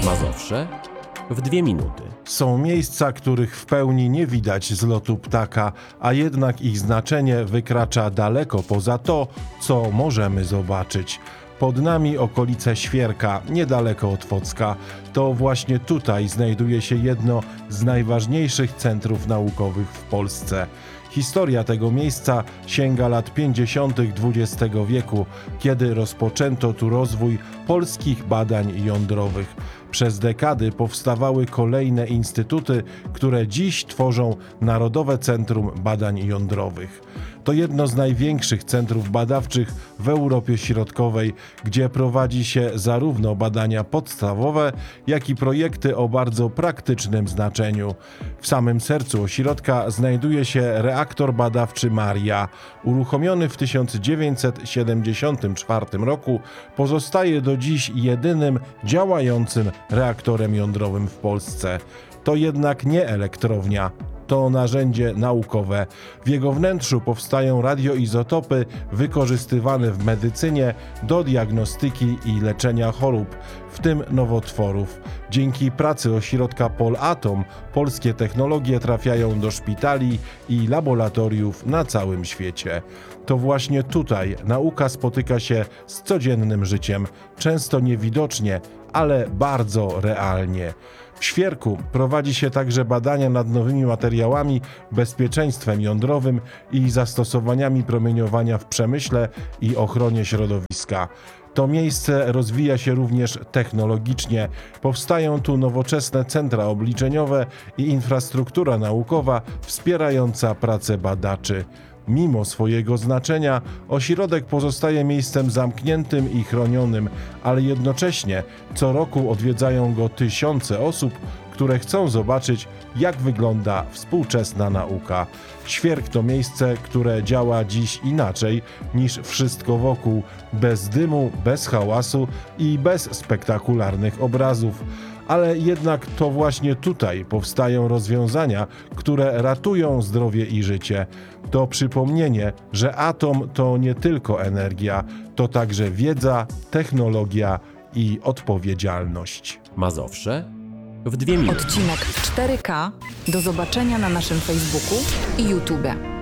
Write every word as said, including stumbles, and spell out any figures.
Mazowsze w dwie minuty. Są miejsca, których w pełni nie widać z lotu ptaka, a jednak ich znaczenie wykracza daleko poza to, co możemy zobaczyć. Pod nami okolice Świerka, niedaleko od Wocka. To właśnie tutaj znajduje się jedno z najważniejszych centrów naukowych w Polsce. Historia tego miejsca sięga lat pięćdziesiątych dwudziestego wieku, kiedy rozpoczęto tu rozwój polskich badań jądrowych. Przez dekady powstawały kolejne instytuty, które dziś tworzą Narodowe Centrum Badań Jądrowych. To jedno z największych centrów badawczych w Europie Środkowej, gdzie prowadzi się zarówno badania podstawowe, jak i projekty o bardzo praktycznym znaczeniu. W samym sercu ośrodka znajduje się reaktor badawczy Maria. Uruchomiony w tysiąc dziewięćset siedemdziesiątym czwartym roku, pozostaje do dziś jedynym działającym reaktorem jądrowym w Polsce. To jednak nie elektrownia. To narzędzie naukowe. W jego wnętrzu powstają radioizotopy wykorzystywane w medycynie do diagnostyki i leczenia chorób, w tym nowotworów. Dzięki pracy ośrodka Polatom polskie technologie trafiają do szpitali i laboratoriów na całym świecie. To właśnie tutaj nauka spotyka się z codziennym życiem, często niewidocznie, ale bardzo realnie. W Świerku prowadzi się także badania nad nowymi materiałami, bezpieczeństwem jądrowym i zastosowaniami promieniowania w przemyśle i ochronie środowiska. To miejsce rozwija się również technologicznie. Powstają tu nowoczesne centra obliczeniowe i infrastruktura naukowa wspierająca pracę badaczy. Mimo swojego znaczenia ośrodek pozostaje miejscem zamkniętym i chronionym, ale jednocześnie co roku odwiedzają go tysiące osób, które chcą zobaczyć, jak wygląda współczesna nauka. Świerk to miejsce, które działa dziś inaczej niż wszystko wokół, bez dymu, bez hałasu i bez spektakularnych obrazów. Ale jednak to właśnie tutaj powstają rozwiązania, które ratują zdrowie i życie. To przypomnienie, że atom to nie tylko energia, to także wiedza, technologia i odpowiedzialność. Mazowsze w dwie minuty. Odcinek cztery K do zobaczenia na naszym Facebooku i YouTube.